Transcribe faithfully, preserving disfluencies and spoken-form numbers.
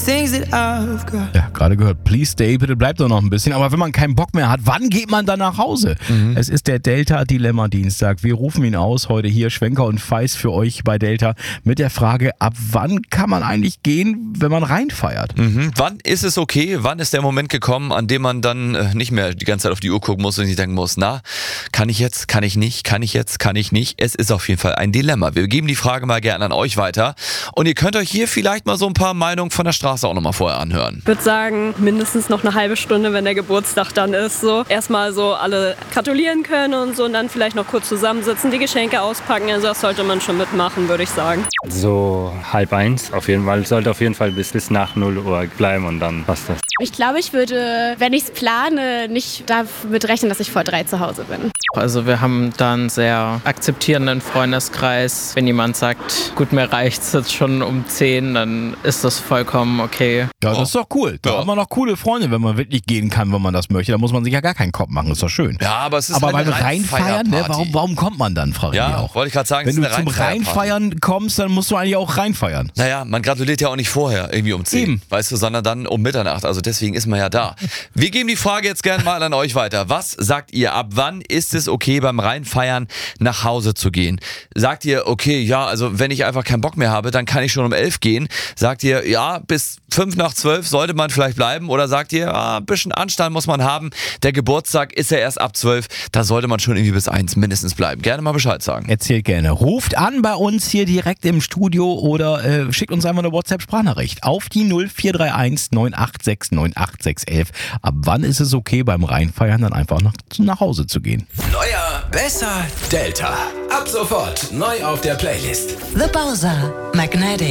Ja, gerade gehört, please stay, bitte bleibt doch noch ein bisschen. Aber wenn man keinen Bock mehr hat, wann geht man dann nach Hause? Mhm. Es ist der Delta-Dilemma-Dienstag. Wir rufen ihn aus, heute hier Schwenker und Feist für euch bei Delta mit der Frage, ab wann kann man eigentlich gehen, wenn man reinfeiert? Mhm. Wann ist es okay? Wann ist der Moment gekommen, an dem man dann äh, nicht mehr die ganze Zeit auf die Uhr gucken muss und sich denken muss, na, kann ich jetzt, kann ich nicht, kann ich jetzt, kann ich nicht? Es ist auf jeden Fall ein Dilemma. Wir geben die Frage mal gerne an euch weiter und ihr könnt euch hier vielleicht mal so ein paar Meinungen von der Straße auch nochmal vorher anhören. Ich würde sagen, mindestens noch eine halbe Stunde, wenn der Geburtstag dann ist. So erstmal so alle gratulieren können und so und dann vielleicht noch kurz zusammensitzen, die Geschenke auspacken. Also das sollte man schon mitmachen, würde ich sagen. So halb eins auf jeden Fall. Sollte auf jeden Fall bis, bis nach null Uhr bleiben und dann passt das. Ich glaube, ich würde, wenn ich es plane, nicht damit rechnen, dass ich vor drei zu Hause bin. Also wir haben da einen sehr akzeptierenden Freundeskreis. Wenn jemand sagt, gut, mir reicht's jetzt schon um zehn, dann ist das vollkommen okay. Ja, das ist doch cool. Da Ja. hat man noch coole Freunde, wenn man wirklich gehen kann, wenn man das möchte. Da muss man sich ja gar keinen Kopf machen, ist doch schön. Ja, aber es ist Aber halt beim eine Reinfeiern, ne, Reinfeierparty. warum, warum kommt man dann, frage ich mich Ja, auch. wollte ich gerade sagen, Wenn es du ist eine zum Reinfeierparty. Reinfeiern kommst, dann musst du eigentlich auch reinfeiern. Naja, man gratuliert ja auch nicht vorher, irgendwie um zehn, Eben. weißt du, sondern dann um Mitternacht. Also deswegen ist man ja da. Wir geben die Frage jetzt gerne mal an euch weiter. Was sagt ihr, ab wann ist es okay, beim Reinfeiern nach Hause zu gehen? Sagt ihr, okay, ja, also wenn ich einfach keinen Bock mehr habe, dann kann ich schon um elf gehen? Sagt ihr, ja, bis fünf nach zwölf sollte man vielleicht bleiben? Oder sagt ihr, ah, ein bisschen Anstand muss man haben, der Geburtstag ist ja erst ab zwölf, da sollte man schon irgendwie bis eins mindestens bleiben. Gerne mal Bescheid sagen. Erzählt gerne. Ruft an bei uns hier direkt im Studio oder äh, schickt uns einfach eine WhatsApp-Sprachnachricht auf die null vier drei eins neun acht sechs neun acht sechs eins eins. Ab wann ist es okay, beim Reinfeiern dann einfach nach, nach Hause zu gehen? Neuer, besser, Delta. Ab sofort neu auf der Playlist. The Bowser Magnetic.